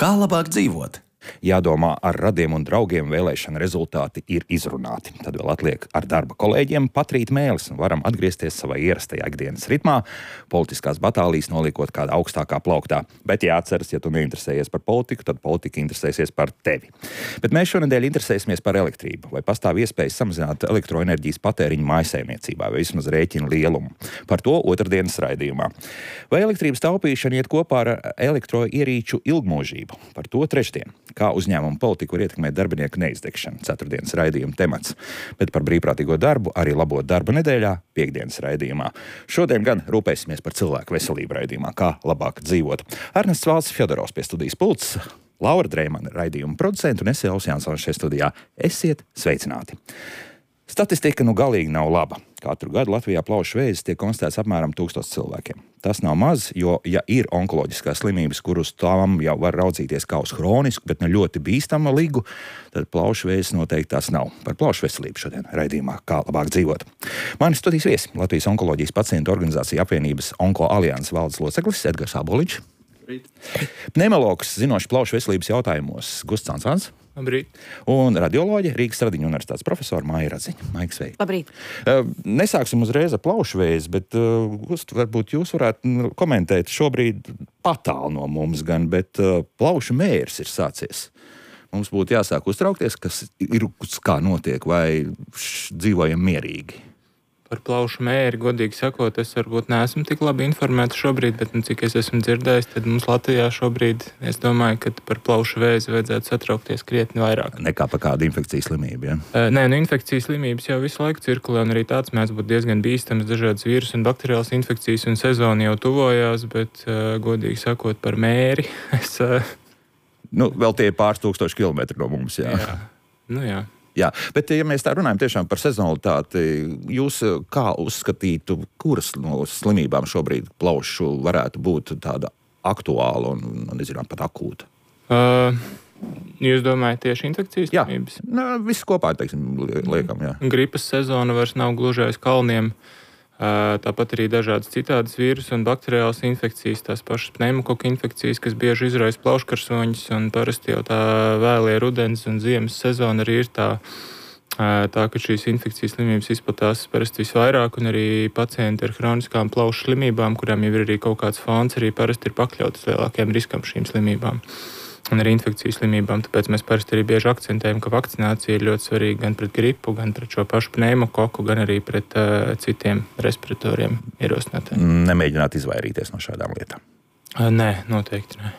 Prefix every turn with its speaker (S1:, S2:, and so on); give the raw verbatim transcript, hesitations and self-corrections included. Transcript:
S1: Kā labāk dzīvot?
S2: Jādomā, ar radiem un draugiem vēlēšana rezultāti ir izrunāti. Tad vēl atliek ar darba kolēģiem patrīt mēlis un varam atgriezties savā ierastajā ikdienas ritmā, politiskās batālijas noliekot kādā augstākā plauktā. Bet jāatceras, ja tu neinteresējies par politiku, tad politika interesēsies par tevi. Bet mēs šonedēļ interesēsimies par elektrību. Vai pastāv iespējas samazināt elektroenerģijas patēriņu mājsaimniecībā vai vismaz rēķinu lielumu? Par to otrdienas raidījumā. Vai elektrības taupīšana iet kopā ar elektroierīču ilgmūžību? Par to trešdien. Kā uzņēmuma politiku var ietekmēt darbinieku neizdegšanu, ceturtdienas raidījuma temats. Bet par brīvprātīgo darbu arī labo darba nedēļā, piekdienas raidījumā. Šodien gan rūpēsimies par cilvēku veselību raidījumā, kā labāk dzīvot. Ernests Valds Fjodorovs pie studijas pults, Laura Dreimana raidījuma producenta un es Jansons šeit studijā. Esiet sveicināti! Statistika nu galīgi nav laba. Katru gadu Latvijā plaušu vēzis tiek konstatēts apmēram tūkstots cilvēkiem. Tas nav maz, jo, ja ir onkoloģiskās slimības, kur uz tām jau var raudzīties kā uz hronisku, bet ne ļoti bīstama ligu, tad plaušu vēzis noteikti tas nav. Par plaušu veselību šodien raidījumā, kā labāk dzīvot. Mani studijas viesi Latvijas onkoloģijas pacientu organizācija apvienības Onko alianses valdes loceklis Edgars Aboliņš. Pneimologs, zinošs plaušu veselības jautājumos Gusts Cansāns.
S3: Labrīt.
S2: Un radioloģe Rīgas Stradiņu universitātes profesora Maija Radziņa. Maija, sveiki.
S4: Labrīt.
S2: Uh, nesāksim uzreiz ar plaušu vēzi, bet uh, Gust, varbūt jūs varētu komentēt šobrīd patālu no mums gan, bet uh, plaušu mērs ir sācies. Mums būtu jāsāk uztraukties, kas ir, kā notiek, vai š, dzīvojam mierīgi.
S3: Par plaušu mēri, godīgi sakot, es varbūt neesmu tik labi informēts šobrīd, bet, nu, cik es esmu dzirdējis, tad mums Latvijā šobrīd, es domāju, ka par plaušu vēzi vajadzētu satraukties krietni vairāk.
S2: Nekā par kādu infekcijas slimību, ja?
S3: Uh, nē, nu, infekcijas slimības jau visu laiku cirkulē, un arī tāds mēs būtu diezgan bīstams, dažādas vīrusu un bakteriālas infekcijas, un sezona jau tuvojās, bet, uh, godīgi sakot, par mēri, es... Uh...
S2: Nu, vēl tie pāris tūkstoši kilometri no mums, jā.
S3: Jā, nu jā.
S2: Jā, bet ja mēs tā runājam tiešām par sezonalitāti, jūs kā uzskatītu, kuras no slimībām šobrīd plaušu varētu būt tāda aktuāla un, nezinām, pat akūta?
S3: Uh, jūs domājat tieši infekcijas
S2: jā.
S3: slimības?
S2: Jā, viss kopā, teiksim, liekam, jā.
S3: Gripas sezona vairs nav gluži aiz kalniem. Tāpat arī dažādas citādas vīrusu un bakteriālas infekcijas, tās pašas pneimokoku infekcijas, kas bieži izraisa plauškarsoņus, un parasti jau tā vēlie rudens un ziemas sezona arī ir tā, tā ka šīs infekcijas slimības izplatās parasti visvairāk, un arī pacienti ar hroniskām plaušu slimībām, kurām jau ir arī kaut kāds fons, arī parasti ir pakļautas lielākiem riskam šīm slimībām. Un arī infekcijas slimībām, tāpēc mēs parasti arī bieži akcentējam, ka vakcinācija ir ļoti svarīga gan pret gripu, gan pret šo pašu pneimokoku, gan arī pret uh, citiem respiratoriem ierosinātājiem.
S2: Nemēģināt izvairīties no šādām lietām?
S3: Uh, nē, noteikti nē.